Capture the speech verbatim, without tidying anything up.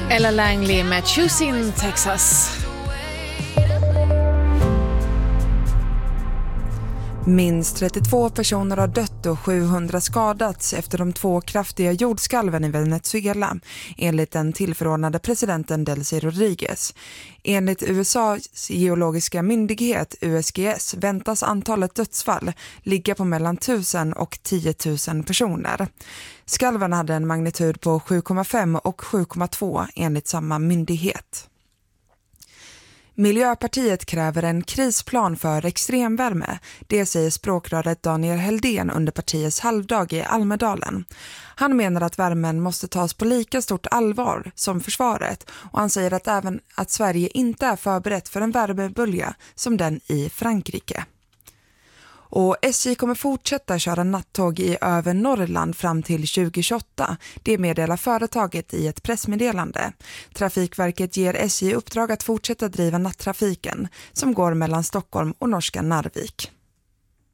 Ella Langley med Choosing Texas. Minst trettiotvå personer har dött och sjuhundra skadats efter de två kraftiga jordskalven i Venezuela, enligt den tillförordnade presidenten Delcy Rodriguez. Enligt U S A:s geologiska myndighet U S G S väntas antalet dödsfall ligga på mellan tusen och tio tusen personer. Skalven hade en magnitud på sju komma fem och sju komma två enligt samma myndighet. Miljöpartiet kräver en krisplan för extremvärme. Det säger språkröret Daniel Heldén under partiets halvdag i Almedalen. Han menar att värmen måste tas på lika stort allvar som försvaret, och han säger att även att Sverige inte är förberett för en värmebölja som den i Frankrike. Och S J kommer fortsätta köra nattåg i över Norrland fram till tjugo tjugoåtta. Det meddelar företaget i ett pressmeddelande. Trafikverket ger S J uppdrag att fortsätta driva nattrafiken som går mellan Stockholm och norska Narvik.